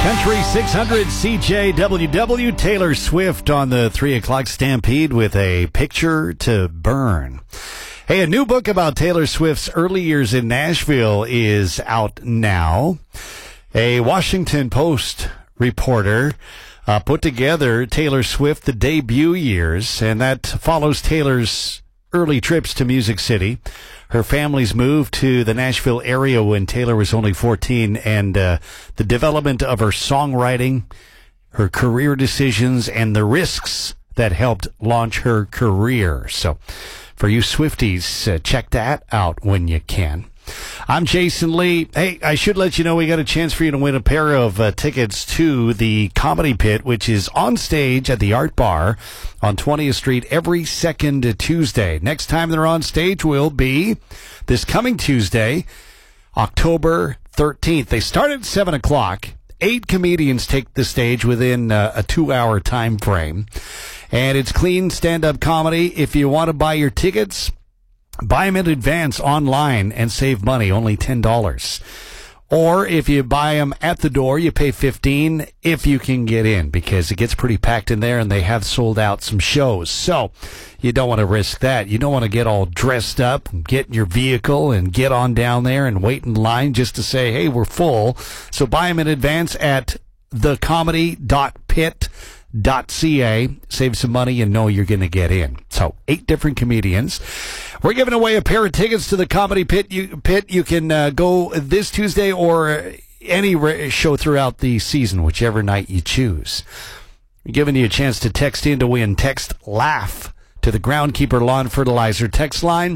Country 600 CJWW, Taylor Swift on the 3 o'clock Stampede with A Picture to Burn. Hey, a new book about Taylor Swift's early years in Nashville is out now. A Washington Post reporter put together Taylor Swift, the debut years, and that follows Taylor's early trips to Music City. Her family's moved to the Nashville area when Taylor was only 14, and the development of her songwriting, her career decisions, and the risks that helped launch her career. So for you Swifties, check that out when you can. I'm Jason Lee. Hey, I should let you know we got a chance for you to win a pair of tickets to the Comedy Pit, which is on stage at the Art Bar on 20th Street every second Tuesday. Next time they're on stage will be this coming Tuesday, October 13th. They start at 7 o'clock. 8 comedians take the stage within a 2-hour time frame. And it's clean stand-up comedy. If you want to buy your tickets, buy them in advance online and save money, only $10. Or if you buy them at the door, you pay $15 if you can get in, because it gets pretty packed in there and they have sold out some shows. So you don't want to risk that. You don't want to get all dressed up, get in your vehicle and get on down there and wait in line just to say, hey, we're full. So buy them in advance at thecomedy.pit.ca. Save some money and know you're going to get in. So 8 different comedians. We're giving away a pair of tickets to the Comedy Pit. You can go this Tuesday or any show throughout the season, whichever night you choose. We're giving you a chance to text in to win. Text LAUGH to the Groundkeeper Lawn Fertilizer text line,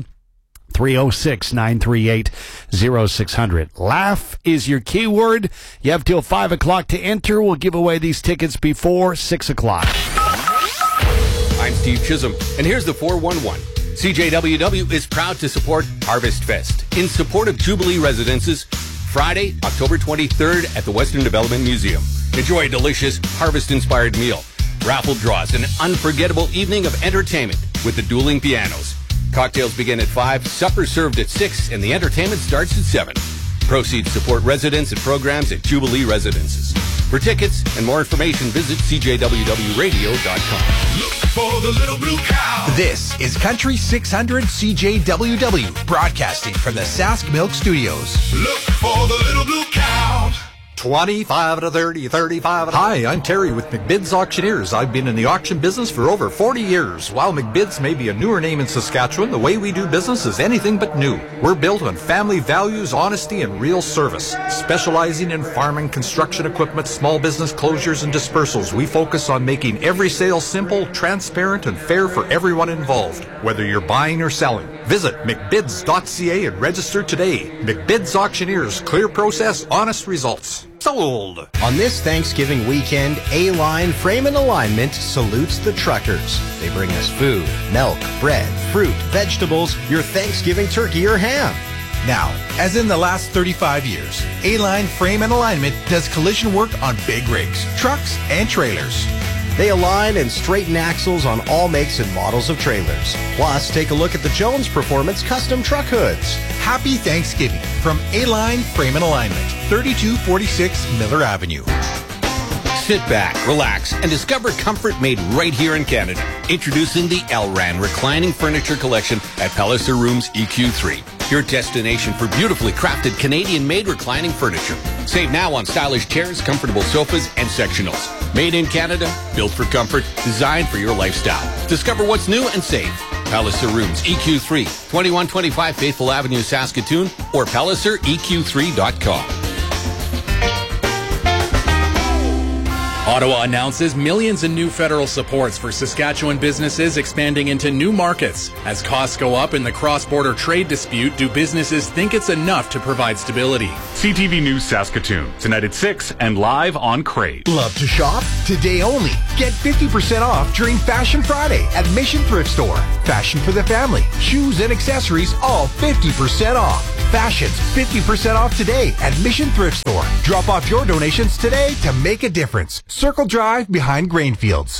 306-938-0600. Laugh is your keyword. You have till 5 o'clock to enter. We'll give away these tickets before 6 o'clock. I'm Steve Chisholm, and here's the 411. CJWW is proud to support Harvest Fest in support of Jubilee Residences, Friday, October 23rd at the Western Development Museum. Enjoy a delicious harvest-inspired meal, raffle draws, and an unforgettable evening of entertainment with the dueling pianos. Cocktails begin at 5, supper served at 6, and the entertainment starts at 7. Proceeds support residents and programs at Jubilee Residences. For tickets and more information, visit cjwwradio.com. Look for the little blue cow. This is Country 600 CJWW, broadcasting from the Sask Milk Studios. Look for the little blue cow. 25 to 30, 35 to... Hi, I'm Terry with McBid's Auctioneers. I've been in the auction business for over 40 years. While McBid's may be a newer name in Saskatchewan, the way we do business is anything but new. We're built on family values, honesty, and real service. Specializing in farming, construction equipment, small business closures, and dispersals, we focus on making every sale simple, transparent, and fair for everyone involved, whether you're buying or selling. Visit McBids.ca and register today. McBid's Auctioneers, clear process, honest results. Sold! On this Thanksgiving weekend, A-Line Frame and Alignment salutes the truckers. They bring us food, milk, bread, fruit, vegetables, your Thanksgiving turkey or ham. Now, as in the last 35 years, A-Line Frame and Alignment does collision work on big rigs, trucks, and trailers. They align and straighten axles on all makes and models of trailers. Plus, take a look at the Jones Performance custom truck hoods. Happy Thanksgiving from A-Line Frame and Alignment, 3246 Miller Avenue. Sit back, relax, and discover comfort made right here in Canada. Introducing the Elran Reclining Furniture Collection at Palliser Rooms EQ3. Your destination for beautifully crafted Canadian-made reclining furniture. Save now on stylish chairs, comfortable sofas, and sectionals. Made in Canada, built for comfort, designed for your lifestyle. Discover what's new and save. Palliser Rooms EQ3, 2125 Faithful Avenue, Saskatoon, or PalliserEQ3.com. Ottawa announces millions in new federal supports for Saskatchewan businesses expanding into new markets. As costs go up in the cross-border trade dispute, do businesses think it's enough to provide stability? CTV News Saskatoon, tonight at 6 and live on Crave. Love to shop? Today only. Get 50% off during Fashion Friday at Mission Thrift Store. Fashion for the family, shoes and accessories, all 50% off. Fashions 50% off today at Mission Thrift Store. Drop off your donations today to make a difference. Circle Drive behind Grainfields.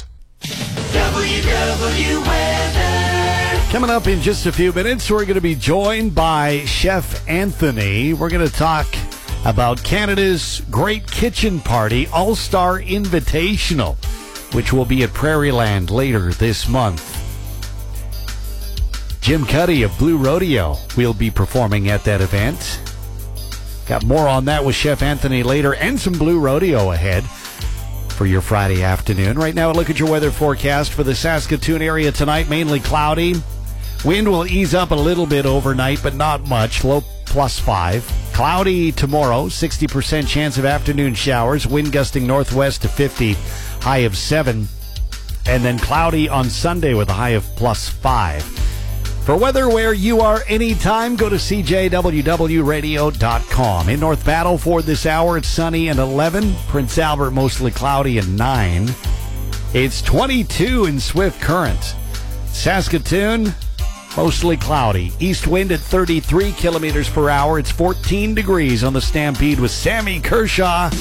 WW weather. Coming up in just a few minutes, we're going to be joined by Chef Anthony. We're going to talk about Canada's Great Kitchen Party All-Star Invitational, which will be at Prairieland later this month. Jim Cuddy of Blue Rodeo will be performing at that event. Got more on that with Chef Anthony later, and some Blue Rodeo ahead for your Friday afternoon. Right now, look at your weather forecast for the Saskatoon area tonight. Mainly cloudy. Wind will ease up a little bit overnight, but not much. Low +5. Cloudy tomorrow, 60% chance of afternoon showers. Wind gusting northwest to 50, high of 7. And then cloudy on Sunday with a high of +5. For weather where you are anytime, go to CJWWRadio.com. In North Battleford this hour, it's sunny and 11. Prince Albert, mostly cloudy and 9. It's 22 in Swift Current. Saskatoon, mostly cloudy. East wind at 33 kilometers per hour. It's 14 degrees on the Stampede with Sammy Kershaw.